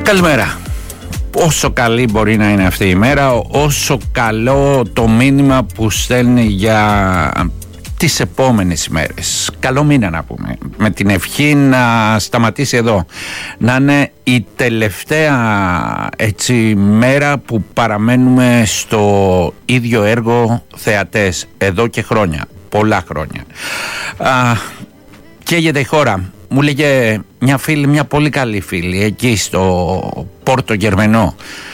Καλημέρα. Όσο καλή μπορεί να είναι αυτή η μέρα, όσο καλό το μήνυμα που στέλνει για τις επόμενες ημέρες. Καλό μήνα να πούμε, με την ευχή να σταματήσει εδώ, να είναι η τελευταία έτσι μέρα που παραμένουμε στο ίδιο έργο θεατές εδώ και χρόνια, πολλά χρόνια. Καίγεται η χώρα. Μου λέγε μια φίλη, μια πολύ καλή φίλη εκεί στο Πόρτο Γερμενό,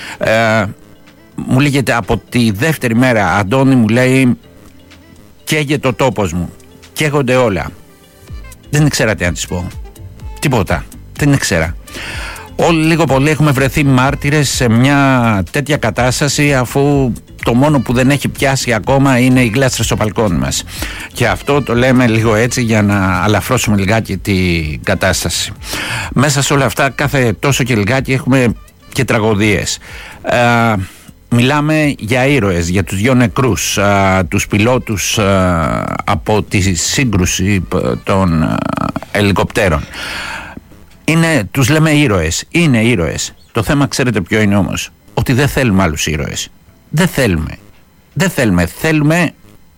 μου λέγεται από τη δεύτερη μέρα, Αντώνη, μου λέει, καίγεται ο τόπος μου, καίγονται όλα. Δεν ήξερα τι να της πω, τίποτα, δεν ήξερα. Όλοι λίγο πολύ έχουμε βρεθεί μάρτυρες σε μια τέτοια κατάσταση, αφού το μόνο που δεν έχει πιάσει ακόμα είναι οι γλάστρες στο μπαλκόνι μας. Και αυτό το λέμε λίγο έτσι για να αλαφρώσουμε λιγάκι την κατάσταση. Μέσα σε όλα αυτά, κάθε τόσο και λιγάκι έχουμε και τραγωδίες. Μιλάμε για ήρωες, για τους 2 νεκρούς, τους πιλότους από τη σύγκρουση των ελικοπτέρων. Τους λέμε ήρωες, είναι ήρωες. Το θέμα ξέρετε ποιο είναι όμως? Ότι δεν θέλουμε άλλους ήρωες. Δεν θέλουμε. Θέλουμε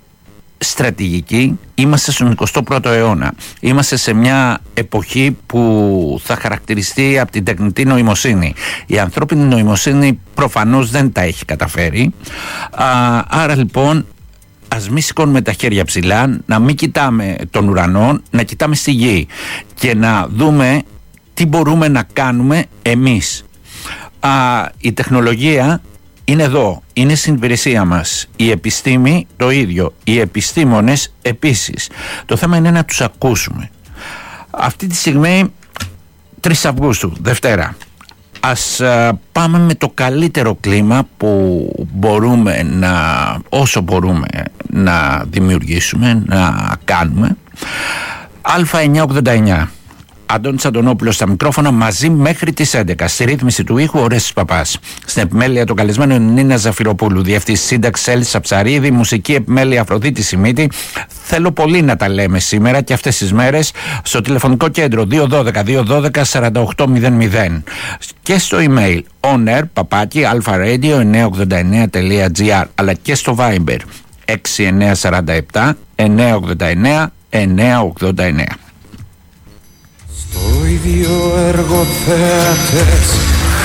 στρατηγική. Είμαστε στον 21ο αιώνα. Είμαστε σε μια εποχή που θα χαρακτηριστεί από την τεχνητή νοημοσύνη. Η ανθρώπινη νοημοσύνη προφανώς δεν τα έχει καταφέρει. Άρα λοιπόν ας μην σηκώνουμε τα χέρια ψηλά, να μην κοιτάμε τον ουρανό, να κοιτάμε στη γη και να δούμε τι μπορούμε να κάνουμε εμείς. Η τεχνολογία είναι εδώ, είναι στην υπηρεσία μας. Η επιστήμη το ίδιο, οι επιστήμονες επίσης. Το θέμα είναι να τους ακούσουμε. Αυτή τη στιγμή 3 Αυγούστου, Δευτέρα. Ας πάμε με το καλύτερο κλίμα που μπορούμε όσο μπορούμε να δημιουργήσουμε, να κάνουμε. Α989. Αντώνης Αντωνόπουλος στα μικρόφωνα, μαζί μέχρι τις 11. Στη ρύθμιση του ήχου ο Ρέστης Παπάς. Στην επιμέλεια των καλεσμένων Νίνα Ζαφυροπούλου. Διευθυντής σύνταξης Έλση Ψαρίδη. Μουσική επιμέλεια Αφροδίτη Σιμίτη. Θέλω πολύ να τα λέμε σήμερα και αυτές τις μέρες στο τηλεφωνικό κέντρο 212-212-4800 και στο email onair@alfaradio989.gr, αλλά και στο Viber 6947 989 989. Στο ίδιο έργο θεατές